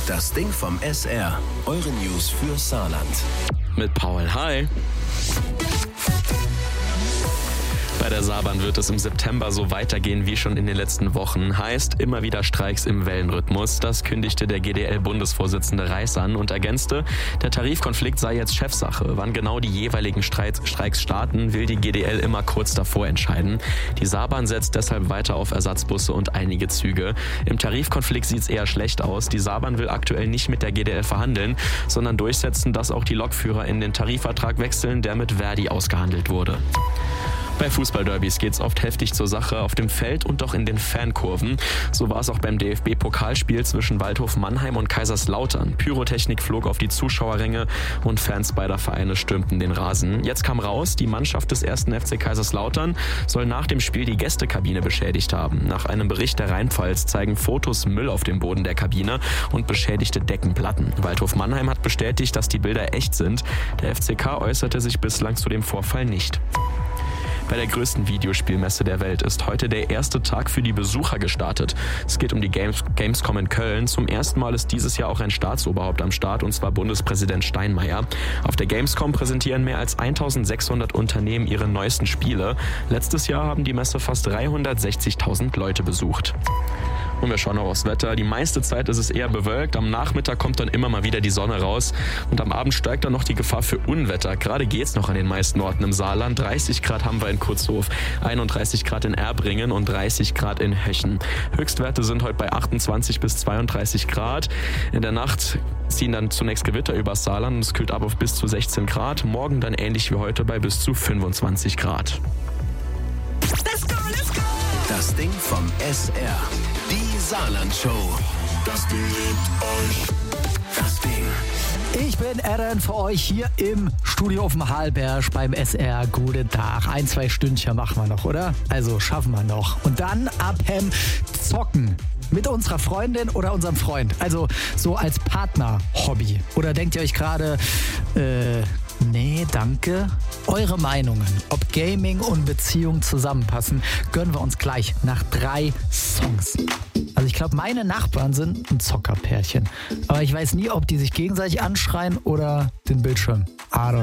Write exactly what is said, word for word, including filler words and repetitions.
Das Ding vom S R. Eure News für Saarland. Mit Paul. Hi. Bei der Saarbahn wird es im September so weitergehen wie schon in den letzten Wochen. Heißt, immer wieder Streiks im Wellenrhythmus. Das kündigte der G D L-Bundesvorsitzende Reiß an und ergänzte, der Tarifkonflikt sei jetzt Chefsache. Wann genau die jeweiligen Streits, Streiks starten, will die G D L immer kurz davor entscheiden. Die Saarbahn setzt deshalb weiter auf Ersatzbusse und einige Züge. Im Tarifkonflikt sieht es eher schlecht aus. Die Saarbahn will aktuell nicht mit der G D L verhandeln, sondern durchsetzen, dass auch die Lokführer in den Tarifvertrag wechseln, der mit Verdi ausgehandelt wurde. Bei Fußballderbys geht's oft heftig zur Sache auf dem Feld und auch in den Fankurven. So war es auch beim D F B-Pokalspiel zwischen Waldhof Mannheim und Kaiserslautern. Pyrotechnik flog auf die Zuschauerränge und Fans beider Vereine stürmten den Rasen. Jetzt kam raus, die Mannschaft des ersten F C Kaiserslautern soll nach dem Spiel die Gästekabine beschädigt haben. Nach einem Bericht der Rheinpfalz zeigen Fotos Müll auf dem Boden der Kabine und beschädigte Deckenplatten. Waldhof Mannheim hat bestätigt, dass die Bilder echt sind. Der F C K äußerte sich bislang zu dem Vorfall nicht. Bei der größten Videospielmesse der Welt ist heute der erste Tag für die Besucher gestartet. Es geht um die Games, Gamescom in Köln. Zum ersten Mal ist dieses Jahr auch ein Staatsoberhaupt am Start, und zwar Bundespräsident Steinmeier. Auf der Gamescom präsentieren mehr als eintausendsechshundert Unternehmen ihre neuesten Spiele. Letztes Jahr haben die Messe fast dreihundertsechzigtausend Leute besucht. Und wir schauen auch aufs Wetter. Die meiste Zeit ist es eher bewölkt. Am Nachmittag kommt dann immer mal wieder die Sonne raus. Und am Abend steigt dann noch die Gefahr für Unwetter. Gerade geht's noch an den meisten Orten im Saarland. dreißig Grad haben wir in Kurzhof, einunddreißig Grad in Erbringen und dreißig Grad in Höchen. Höchstwerte sind heute bei achtundzwanzig bis zweiunddreißig Grad. In der Nacht ziehen dann zunächst Gewitter übers Saarland und es kühlt ab auf bis zu sechzehn Grad. Morgen dann ähnlich wie heute bei bis zu fünfundzwanzig Grad. Let's go, let's go. Das Ding vom S R. Die Saarland-Show. Das Ding liebt euch. Das Ding. Ich bin Aaron für euch hier im Studio auf dem Halberg beim S R. Guten Tag. Ein, zwei Stündchen machen wir noch, oder? Also schaffen wir noch. Und dann abhem zocken. Mit unserer Freundin oder unserem Freund. Also so als Partner-Hobby. Oder denkt ihr euch gerade, äh, nee, danke. Eure Meinungen, ob Gaming und Beziehung zusammenpassen, gönnen wir uns gleich nach drei Songs. Also ich glaube, meine Nachbarn sind ein Zockerpärchen. Aber ich weiß nie, ob die sich gegenseitig anschreien oder den Bildschirm. I don't